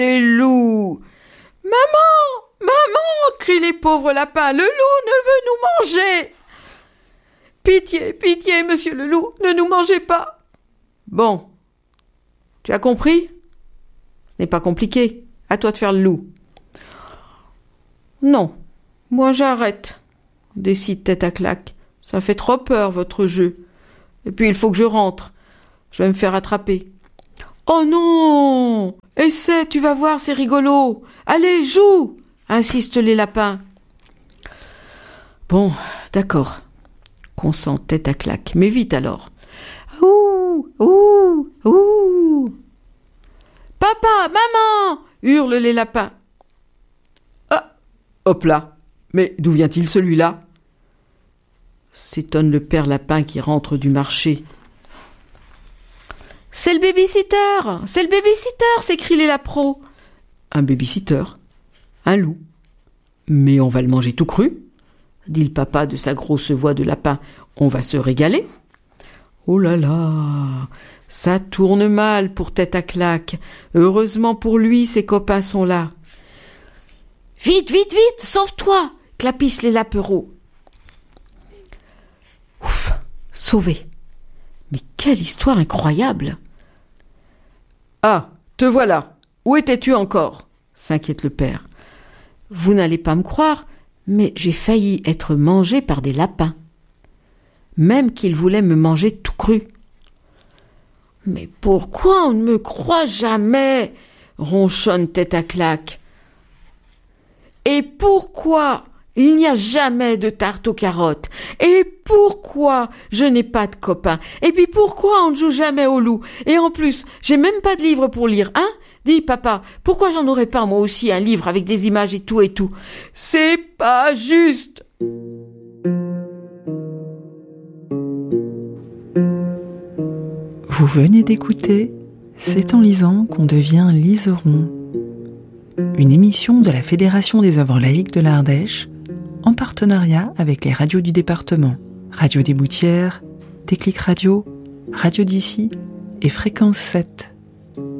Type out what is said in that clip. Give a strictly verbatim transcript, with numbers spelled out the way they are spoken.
des loups. Maman, maman, crient les pauvres lapins, le loup ne veut nous manger. Pitié, pitié, monsieur le loup, ne nous mangez pas. Bon, tu as compris ? Ce n'est pas compliqué, à toi de faire le loup. Non, moi j'arrête, décide Tête à Claque. Ça fait trop peur, votre jeu. Et puis il faut que je rentre. Je vais me faire attraper. Oh non! Essaie, tu vas voir, c'est rigolo. Allez, joue! Insistent les lapins. Bon, d'accord. Consent Tête à Claque. Mais vite alors. Ouh! Ouh! Ouh! Papa! Maman! Hurlent les lapins. Ah! Hop là! Mais d'où vient-il celui-là? S'étonne le père lapin qui rentre du marché. C'est le baby-sitter! C'est le baby-sitter! S'écrient les lapros. Un baby-sitter? Un loup? Mais on va le manger tout cru? Dit le papa de sa grosse voix de lapin. On va se régaler? Oh là là! Ça tourne mal pour Tête à Claque. Heureusement pour lui, ses copains sont là. Vite, vite, vite! Sauve-toi! Clapissent les lapereaux. Ouf! Sauvé! Mais quelle histoire incroyable! Ah, te voilà! Où étais-tu encore? S'inquiète le père. Vous n'allez pas me croire, mais j'ai failli être mangé par des lapins. Même qu'ils voulaient me manger tout cru. Mais pourquoi on ne me croit jamais? Ronchonne Tête à Claque. Et pourquoi il n'y a jamais de tarte aux carottes? Et pourquoi je n'ai pas de copains? Et puis pourquoi on ne joue jamais au loup? Et en plus, j'ai même pas de livre pour lire, hein? Dis, papa, pourquoi j'en aurais pas moi aussi un livre avec des images et tout et tout? C'est pas juste! Vous venez d'écouter C'est en lisant qu'on devient liseron, une émission de la Fédération des œuvres laïques de l'Ardèche, en partenariat avec les radios du département, Radio des Boutières, Déclic Radio, Radio d'ici et Fréquence sept.